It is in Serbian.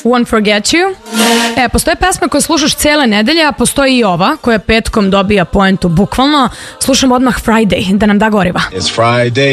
Won't Forget You. Postoje pesme koje slušaš cijele nedelje, a postoji i ova koja petkom dobija poentu bukvalno. Slušamo odmah Friday da nam da goriva. It's Friday.